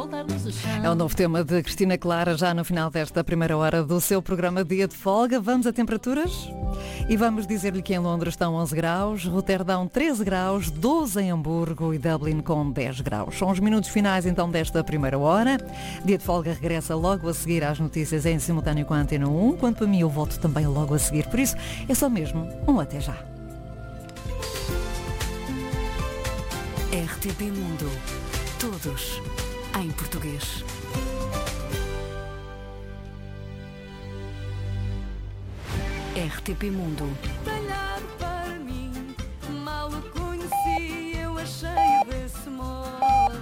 É o novo tema de Cristina Clara, já no final desta primeira hora do seu programa Dia de Folga. Vamos a temperaturas? E vamos dizer-lhe que em Londres estão 11 graus, Roterdão 13 graus, 12 em Hamburgo e Dublin com 10 graus. São os minutos finais então desta primeira hora. Dia de Folga regressa logo a seguir às notícias em simultâneo com a Antena 1. Quanto para mim, eu volto também logo a seguir. Por isso, é só mesmo um até já. RTP Mundo. Todos em português. RTP Mundo. Olhar para mim, mal o conheci, eu achei desse modo.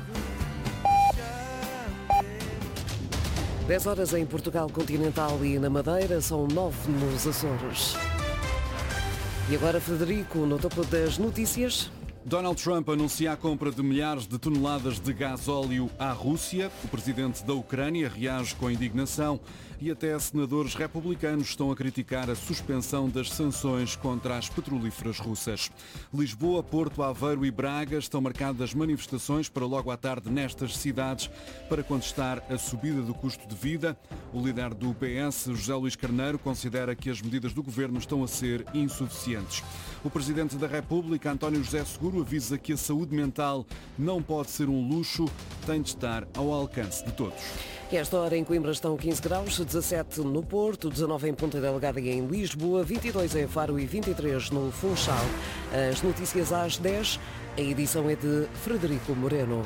10 horas em Portugal Continental e na Madeira, são 9 nos Açores. E agora, Frederico, no topo das notícias. Donald Trump anuncia a compra de milhares de toneladas de gasóleo à Rússia. O presidente da Ucrânia reage com indignação e até senadores republicanos estão a criticar a suspensão das sanções contra as petrolíferas russas. Lisboa, Porto, Aveiro e Braga estão marcadas manifestações para logo à tarde nestas cidades para contestar a subida do custo de vida. O líder do PS, José Luís Carneiro, considera que as medidas do governo estão a ser insuficientes. O presidente da República, António José Seguro, avisa que a saúde mental não pode ser um luxo, tem de estar ao alcance de todos. E esta hora em Coimbra estão 15 graus, 17 no Porto, 19 em Ponta Delgada e em Lisboa, 22 em Faro e 23 no Funchal. As notícias às 10, a edição é de Frederico Moreno.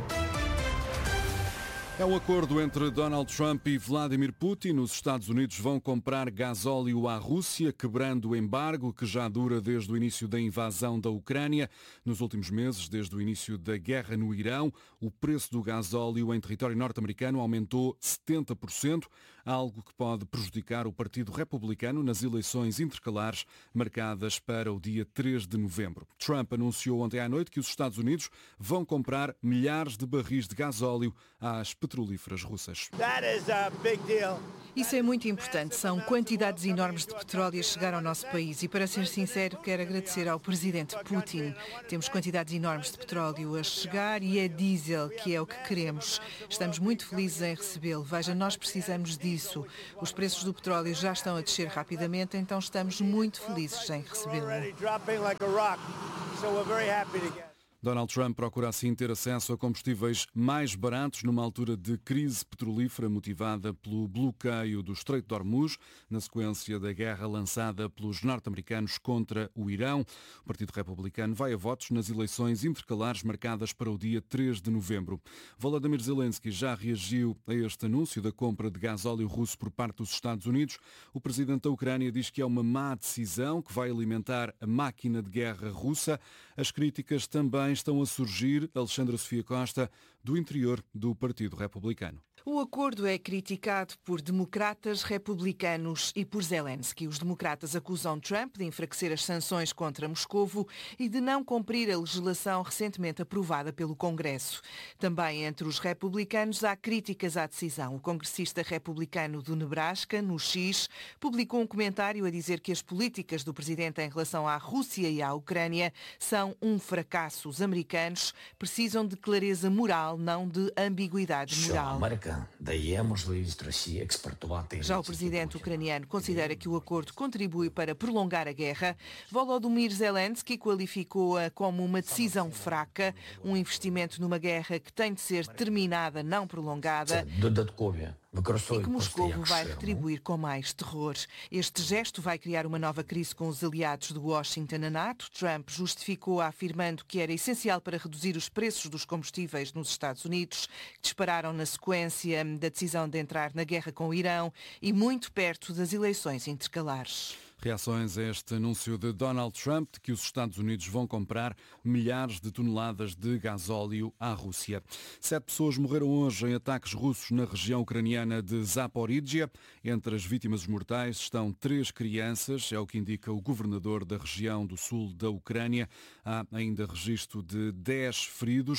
É um acordo entre Donald Trump e Vladimir Putin. Os Estados Unidos vão comprar gasóleo à Rússia, quebrando o embargo que já dura desde o início da invasão da Ucrânia. Nos últimos meses, desde o início da guerra no Irão, o preço do gasóleo em território norte-americano aumentou 70%, algo que pode prejudicar o Partido Republicano nas eleições intercalares marcadas para o dia 3 de novembro. Trump anunciou ontem à noite que os Estados Unidos vão comprar milhares de barris de gasóleo às petrolíferas russas. Isso é muito importante. São quantidades enormes de petróleo a chegar ao nosso país e, para ser sincero, quero agradecer ao presidente Putin. Temos quantidades enormes de petróleo a chegar e é diesel, que é o que queremos. Estamos muito felizes em recebê-lo. Veja, nós precisamos disso. Os preços do petróleo já estão a descer rapidamente, então estamos muito felizes em recebê-lo. Donald Trump procura assim ter acesso a combustíveis mais baratos numa altura de crise petrolífera motivada pelo bloqueio do Estreito de Hormuz, na sequência da guerra lançada pelos norte-americanos contra o Irão. O Partido Republicano vai a votos nas eleições intercalares marcadas para o dia 3 de novembro. Volodymyr Zelensky já reagiu a este anúncio da compra de gasóleo russo por parte dos Estados Unidos. O presidente da Ucrânia diz que é uma má decisão que vai alimentar a máquina de guerra russa. As críticas também estão a surgir, Alexandra Sofia Costa, do interior do Partido Republicano. O acordo é criticado por democratas, republicanos e por Zelensky. Os democratas acusam Trump de enfraquecer as sanções contra Moscovo e de não cumprir a legislação recentemente aprovada pelo Congresso. Também entre os republicanos há críticas à decisão. O congressista republicano do Nebraska, no X, publicou um comentário a dizer que as políticas do presidente em relação à Rússia e à Ucrânia são um fracasso. Os americanos precisam de clareza moral, não de ambiguidade moral. Já o presidente ucraniano considera que o acordo contribui para prolongar a guerra. Volodymyr Zelensky qualificou-a como uma decisão fraca, um investimento numa guerra que tem de ser terminada, não prolongada, e que Moscou vai retribuir com mais terror. Este gesto vai criar uma nova crise com os aliados de Washington na NATO. Trump justificou afirmando que era essencial para reduzir os preços dos combustíveis nos Estados Unidos, que dispararam na sequência da decisão de entrar na guerra com o Irão e muito perto das eleições intercalares. Reações a este anúncio de Donald Trump de que os Estados Unidos vão comprar milhares de toneladas de gasóleo à Rússia. 7 pessoas morreram hoje em ataques russos na região ucraniana de Zaporíjia. Entre as vítimas mortais estão 3 crianças, é o que indica o governador da região do sul da Ucrânia. Há ainda registro de 10 feridos.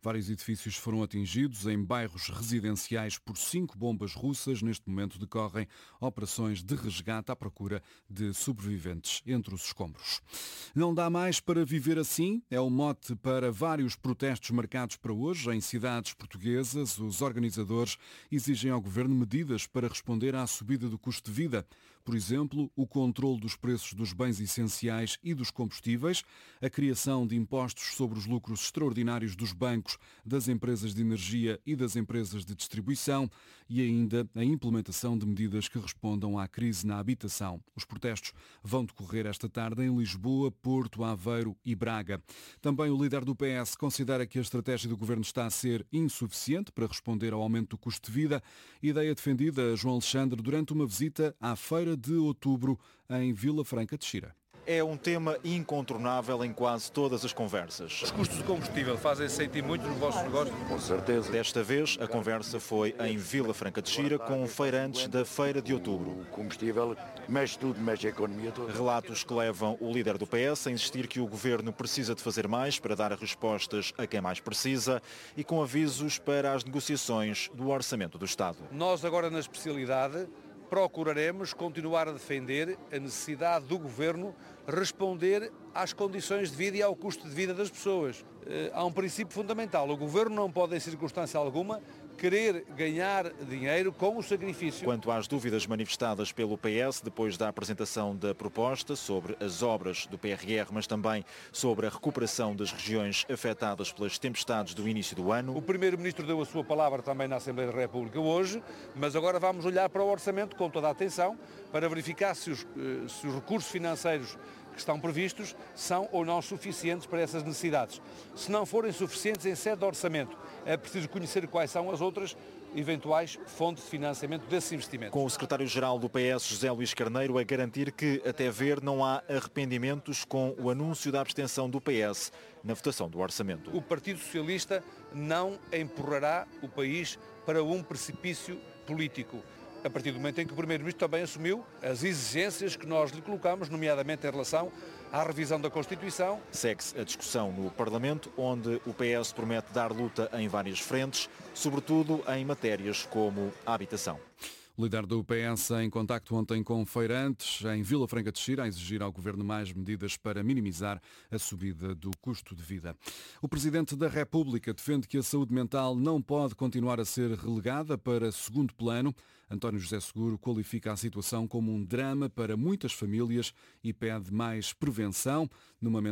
Vários edifícios foram atingidos em bairros residenciais por 5 bombas russas. Neste momento decorrem operações de resgate à procura de sobreviventes entre os escombros. Não dá mais para viver assim, é o mote para vários protestos marcados para hoje. Em cidades portuguesas, os organizadores exigem ao governo medidas para responder à subida do custo de vida. Por exemplo, o controle dos preços dos bens essenciais e dos combustíveis, a criação de impostos sobre os lucros extraordinários dos bancos, das empresas de energia e das empresas de distribuição e ainda a implementação de medidas que respondam à crise na habitação. Os protestos vão decorrer esta tarde em Lisboa, Porto, Aveiro e Braga. Também o líder do PS considera que a estratégia do governo está a ser insuficiente para responder ao aumento do custo de vida, ideia defendida a João Alexandre durante uma visita à Feira de Outubro em Vila Franca de Xira. É um tema incontornável em quase todas as conversas. Os custos de combustível fazem-se sentir muito nos vossos negócios? Com certeza. Desta vez, a conversa foi em Vila Franca de Xira com feirantes da Feira de Outubro. O combustível mexe tudo, mexe a economia toda. Relatos que levam o líder do PS a insistir que o governo precisa de fazer mais para dar respostas a quem mais precisa e com avisos para as negociações do orçamento do Estado. Nós agora na especialidade procuraremos continuar a defender a necessidade do governo responder às condições de vida e ao custo de vida das pessoas. Há um princípio fundamental. O governo não pode, em circunstância alguma, querer ganhar dinheiro com o sacrifício. Quanto às dúvidas manifestadas pelo PS depois da apresentação da proposta sobre as obras do PRR, mas também sobre a recuperação das regiões afetadas pelas tempestades do início do ano. O Primeiro-Ministro deu a sua palavra também na Assembleia da República hoje, mas agora vamos olhar para o orçamento com toda a atenção para verificar se os recursos financeiros que estão previstos são ou não suficientes para essas necessidades. Se não forem suficientes em sede de orçamento, é preciso conhecer quais são as outras eventuais fontes de financiamento desses investimentos. Com o secretário-geral do PS, José Luís Carneiro, a garantir que, até ver, não há arrependimentos com o anúncio da abstenção do PS na votação do orçamento. O Partido Socialista não empurrará o país para um precipício político, a partir do momento em que o Primeiro-Ministro também assumiu as exigências que nós lhe colocamos, nomeadamente em relação à revisão da Constituição. Segue-se a discussão no Parlamento, onde o PS promete dar luta em várias frentes, sobretudo em matérias como a habitação. O líder do PS em contacto ontem com feirantes em Vila Franca de Xira a exigir ao governo mais medidas para minimizar a subida do custo de vida. O Presidente da República defende que a saúde mental não pode continuar a ser relegada para segundo plano. António José Seguro qualifica a situação como um drama para muitas famílias e pede mais prevenção numa